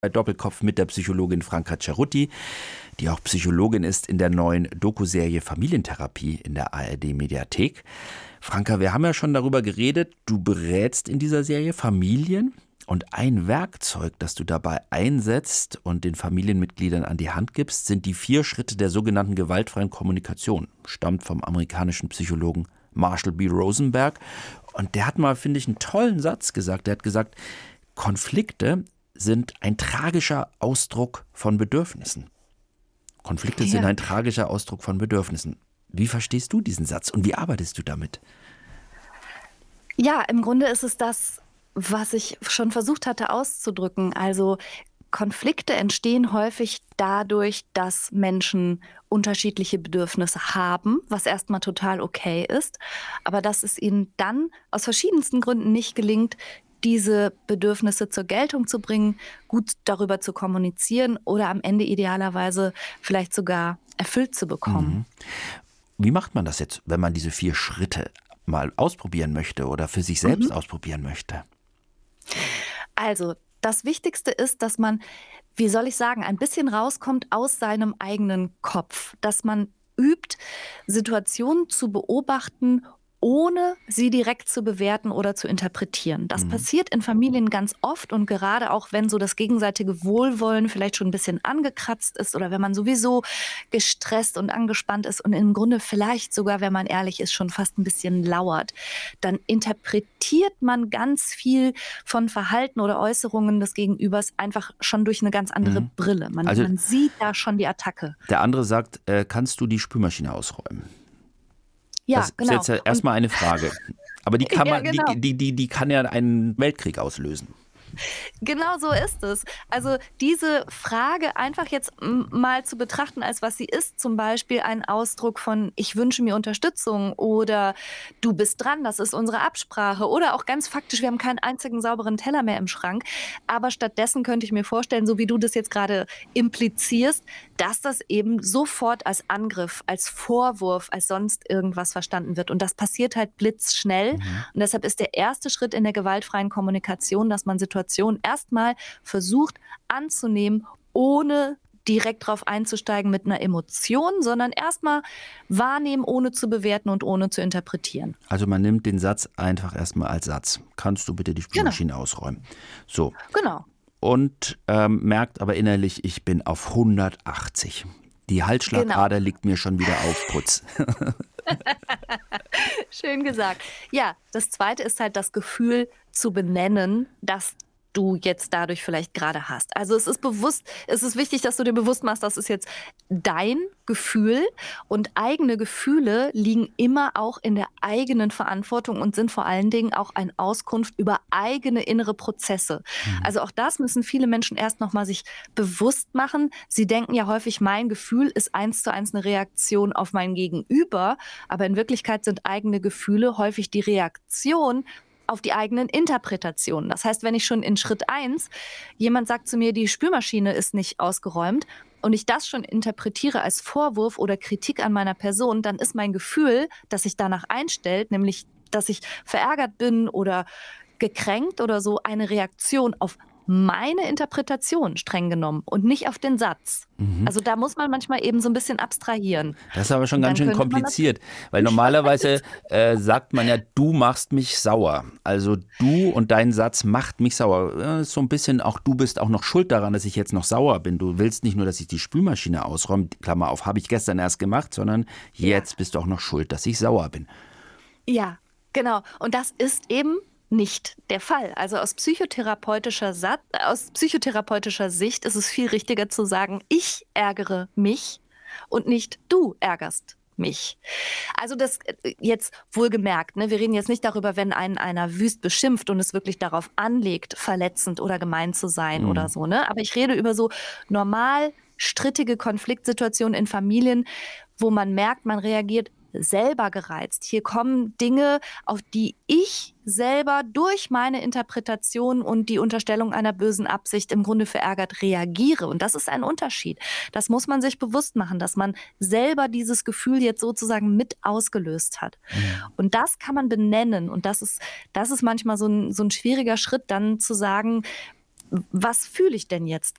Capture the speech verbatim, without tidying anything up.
Bei Doppelkopf mit der Psychologin Franka Cerutti, die auch Psychologin ist in der neuen Doku-Serie Familientherapie in der A R D-Mediathek. Franka, wir haben ja schon darüber geredet, du berätst in dieser Serie Familien und ein Werkzeug, das du dabei einsetzt und den Familienmitgliedern an die Hand gibst, sind die vier Schritte der sogenannten gewaltfreien Kommunikation. Stammt vom amerikanischen Psychologen Marshall B. Rosenberg. Und der hat mal, finde ich, einen tollen Satz gesagt. Der hat gesagt, Konflikte sind ein tragischer Ausdruck von Bedürfnissen. Konflikte ja. sind ein tragischer Ausdruck von Bedürfnissen. Wie verstehst du diesen Satz und wie arbeitest du damit? Ja, im Grunde ist es das, was ich schon versucht hatte auszudrücken. Also Konflikte entstehen häufig dadurch, dass Menschen unterschiedliche Bedürfnisse haben, was erstmal total okay ist, aber dass es ihnen dann aus verschiedensten Gründen nicht gelingt, diese Bedürfnisse zur Geltung zu bringen, gut darüber zu kommunizieren oder am Ende idealerweise vielleicht sogar erfüllt zu bekommen. Wie macht man das jetzt, wenn man diese vier Schritte mal ausprobieren möchte oder für sich selbst mhm. ausprobieren möchte? Also, das Wichtigste ist, dass man, wie soll ich sagen, ein bisschen rauskommt aus seinem eigenen Kopf, dass man übt, Situationen zu beobachten, ohne sie direkt zu bewerten oder zu interpretieren. Das mhm. passiert in Familien ganz oft und gerade auch, wenn so das gegenseitige Wohlwollen vielleicht schon ein bisschen angekratzt ist oder wenn man sowieso gestresst und angespannt ist und im Grunde vielleicht sogar, wenn man ehrlich ist, schon fast ein bisschen lauert, dann interpretiert man ganz viel von Verhalten oder Äußerungen des Gegenübers einfach schon durch eine ganz andere mhm. Brille. Man, also, man sieht da schon die Attacke. Der andere sagt, äh, kannst du die Spülmaschine ausräumen? Ja, das genau. ist jetzt ja erstmal eine Frage. Aber die kann, man, ja, genau. die, die, die, die kann ja einen Weltkrieg auslösen. Genau so ist es. Also diese Frage einfach jetzt mal zu betrachten, als was sie ist, zum Beispiel ein Ausdruck von ich wünsche mir Unterstützung oder du bist dran, das ist unsere Absprache oder auch ganz faktisch, wir haben keinen einzigen sauberen Teller mehr im Schrank, aber stattdessen könnte ich mir vorstellen, so wie du das jetzt gerade implizierst, dass das eben sofort als Angriff, als Vorwurf, als sonst irgendwas verstanden wird und das passiert halt blitzschnell mhm. und deshalb ist der erste Schritt in der gewaltfreien Kommunikation, dass man Situationen erstmal versucht anzunehmen, ohne direkt drauf einzusteigen mit einer Emotion, sondern erstmal wahrnehmen, ohne zu bewerten und ohne zu interpretieren. Also man nimmt den Satz einfach erstmal als Satz. Kannst du bitte die Spülmaschine genau. ausräumen? So. Genau. Und ähm, merkt aber innerlich, ich bin auf hundertachtzig. Die Halsschlagader genau. liegt mir schon wieder auf Putz. Schön gesagt. Ja, das Zweite ist halt das Gefühl zu benennen, dass du jetzt dadurch vielleicht gerade hast. Also es ist bewusst, es ist wichtig, dass du dir bewusst machst, das ist jetzt dein Gefühl und eigene Gefühle liegen immer auch in der eigenen Verantwortung und sind vor allen Dingen auch eine Auskunft über eigene innere Prozesse. Mhm. Also auch das müssen viele Menschen erst nochmal sich bewusst machen. Sie denken ja häufig, mein Gefühl ist eins zu eins eine Reaktion auf mein Gegenüber, aber in Wirklichkeit sind eigene Gefühle häufig die Reaktion auf die eigenen Interpretationen. Das heißt, wenn ich schon in Schritt eins, jemand sagt zu mir, die Spülmaschine ist nicht ausgeräumt und ich das schon interpretiere als Vorwurf oder Kritik an meiner Person, dann ist mein Gefühl, das sich danach einstellt, nämlich, dass ich verärgert bin oder gekränkt oder so, eine Reaktion auf meine Interpretation streng genommen und nicht auf den Satz. Mhm. Also da muss man manchmal eben so ein bisschen abstrahieren. Das ist aber schon ganz schön kompliziert, weil normalerweise äh, sagt man ja, du machst mich sauer. Also du und dein Satz macht mich sauer. Das ist so ein bisschen auch, du bist auch noch schuld daran, dass ich jetzt noch sauer bin. Du willst nicht nur, dass ich die Spülmaschine ausräume, Klammer auf, habe ich gestern erst gemacht, sondern jetzt ja. bist du auch noch schuld, dass ich sauer bin. Ja, genau. Und das ist eben nicht der Fall. Also aus psychotherapeutischer, Sat- aus psychotherapeutischer Sicht ist es viel richtiger zu sagen, ich ärgere mich und nicht du ärgerst mich. Also das jetzt wohlgemerkt, ne? Wir reden jetzt nicht darüber, wenn einen einer wüst beschimpft und es wirklich darauf anlegt, verletzend oder gemein zu sein mhm. oder so. Ne? Aber ich rede über so normal strittige Konfliktsituationen in Familien, wo man merkt, man reagiert selber gereizt. Hier kommen Dinge, auf die ich selber durch meine Interpretation und die Unterstellung einer bösen Absicht im Grunde verärgert reagiere. Und das ist ein Unterschied. Das muss man sich bewusst machen, dass man selber dieses Gefühl jetzt sozusagen mit ausgelöst hat. Mhm. Und das kann man benennen. Und das ist, das ist manchmal so ein, so ein schwieriger Schritt, dann zu sagen, was fühle ich denn jetzt